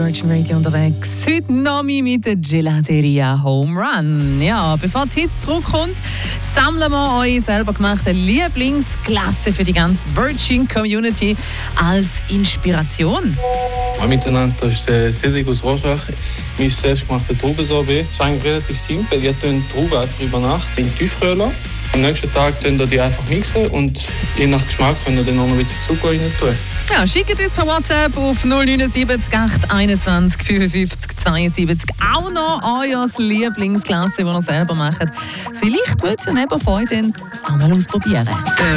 Virgin Radio unterwegs. Heute Nami mit der Gelateria Home Run. Ja, bevor die Hits zurückkommt, sammeln wir eure selber gemachte Lieblingsklasse für die ganze Virgin Community als Inspiration. Hallo miteinander, das ist der Cedric aus Rorschach. Mein selbstgemachter Traubensorbet ist eigentlich relativ simpel. Ihr tun die Trauben einfach über Nacht in den Tiefkühler. Am nächsten Tag tun ihr die einfach mixen und je nach Geschmack könnt ihr dann noch ein bisschen Zucker rein tun. Ja, schickt uns per WhatsApp auf 079 821 55 72 auch noch euer Lieblingsklasse, die ihr selber macht. Vielleicht wollt ihr neben euch dann auch mal ausprobieren.